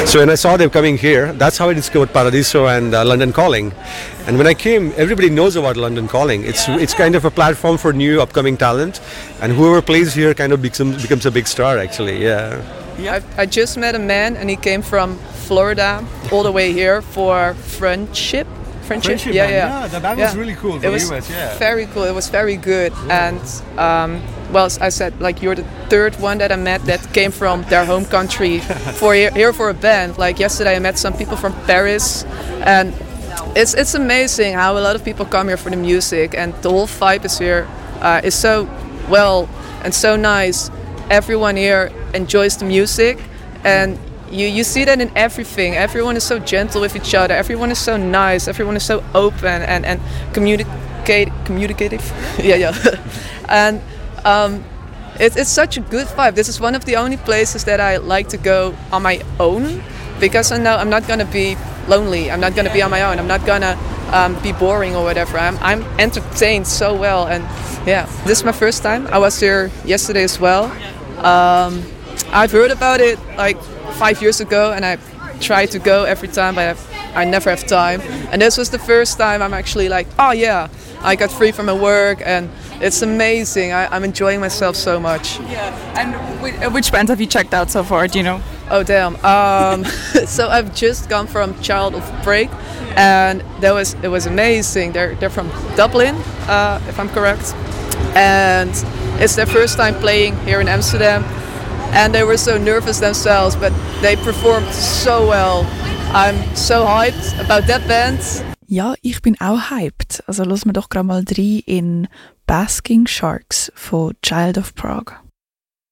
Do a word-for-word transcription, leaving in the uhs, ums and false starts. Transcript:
So when I saw them coming here, that's how I discovered Paradiso and uh, London Calling. And when I came, everybody knows about London Calling. It's yeah. it's kind of a platform for new upcoming talent, and whoever plays here kind of becomes becomes a big star. Actually, yeah. Yeah. I, I just met a man, and he came from Florida all the way here for Friendship. Friendship, Friendship yeah, band. yeah, yeah. That band yeah. was really cool. It was U S, yeah. very cool. It was very good, yeah. and um, well, as I said, like you're the third one that I met that came from their home country for here, here for a band. Like yesterday, I met some people from Paris, and it's it's amazing how a lot of people come here for the music, and the whole vibe is here uh, is so well and so nice. Everyone here enjoys the music, and You you see that in everything. Everyone is so gentle with each other. Everyone is so nice. Everyone is so open and, and communicate communicative. yeah, yeah. and um, it, it's such a good vibe. This is one of the only places that I like to go on my own, because I know I'm not gonna be lonely. I'm not gonna be on my own. I'm not gonna um, be boring or whatever. I'm I'm entertained so well, and yeah, this is my first time. I was here yesterday as well. Um, I've heard about it like five years ago, and I try to go every time, but I've, I never have time. And this was the first time I'm actually like, oh yeah, I got free from my work, and it's amazing. I, I'm enjoying myself so much. Yeah. And w- which bands have you checked out so far? Do you know? Oh damn. Um, so I've just come from Child of Break, and that was it was amazing. They're they're from Dublin, uh, if I'm correct, and it's their first time playing here in Amsterdam. And they were so nervous themselves, but they performed so well. I'm so hyped about that band. Ja, ich bin auch hyped. Also hören wir doch gerade mal rein in Basking Sharks von Child of Prague.